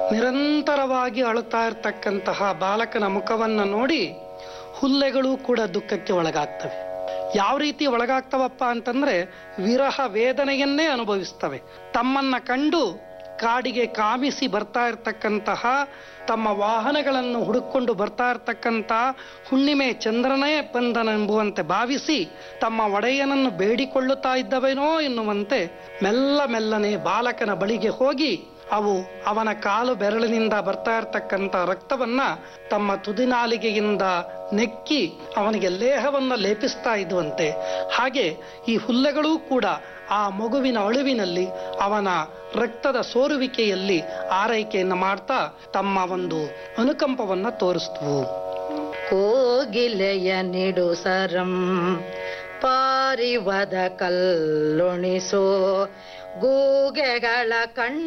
ನಿರಂತರವಾಗಿ ಅಳುತ್ತಾ ಇರತಕ್ಕಂತಹ ಬಾಲಕನ ಮುಖವನ್ನು ನೋಡಿ ಹುಲ್ಲೆಗಳು ಕೂಡ ದುಃಖಕ್ಕೆ ಒಳಗಾಗ್ತವೆ. ಯಾವ ರೀತಿ ಒಳಗಾಗ್ತವಪ್ಪ ಅಂತಂದ್ರೆ ವಿರಹ ವೇದನೆಯನ್ನೇ ಅನುಭವಿಸ್ತವೆ. ತಮ್ಮನ್ನ ಕಂಡು ಕಾಡಿಗೆ ಕಾಮಿಸಿ ಬರ್ತಾ ಇರತಕ್ಕಂತಹ, ತಮ್ಮ ವಾಹನಗಳನ್ನು ಹುಡುಕೊಂಡು ಬರ್ತಾ ಇರತಕ್ಕಂಥ ಹುಣ್ಣಿಮೆ ಚಂದ್ರನೇ ಬಂದನೆಂಬುವಂತೆ ಭಾವಿಸಿ ತಮ್ಮ ಒಡೆಯನನ್ನು ಬೇಡಿಕೊಳ್ಳುತ್ತಾ ಇದ್ದವೇನೋ ಎನ್ನುವಂತೆ ಮೆಲ್ಲ ಮೆಲ್ಲನೆ ಬಾಲಕನ ಬಳಿಗೆ ಹೋಗಿ ಅವು ಅವನ ಕಾಲು ಬೆರಳಿನಿಂದ ಬರ್ತಾ ಇರತಕ್ಕಂಥ ರಕ್ತವನ್ನ ತಮ್ಮ ತುದಿನಾಲಿಗೆಯಿಂದ ನೆಕ್ಕಿ ಅವನಿಗೆ ಲೇಹವನ್ನ ಲೇಪಿಸ್ತಾ ಇದ್ದುವಂತೆ. ಹಾಗೆ ಈ ಹುಲ್ಲೆಗಳೂ ಕೂಡ ಆ ಮಗುವಿನ ಅಳುವಿನಲ್ಲಿ, ಅವನ ರಕ್ತದ ಸೋರುವಿಕೆಯಲ್ಲಿ ಆರೈಕೆಯನ್ನು ಮಾಡ್ತಾ ತಮ್ಮ ಒಂದು ಅನುಕಂಪವನ್ನ ತೋರಿಸ್ತವು. ಕೋಗಿಲೆಯ ನಿಡು ಸರಂ ಪಾರಿವದ ಕಲ್ಲೊಣಿಸೋ ಗೂಗೆಗಳ ಕಣ್ಣು